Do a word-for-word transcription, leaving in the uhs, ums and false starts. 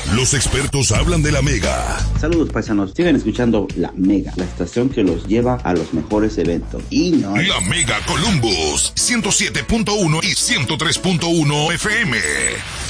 Los expertos hablan de la Mega. Saludos, paisanos. Sigan escuchando La Mega, la estación que los lleva a los mejores eventos. Y no... La Mega Columbus, ciento siete punto uno y ciento tres punto uno F M.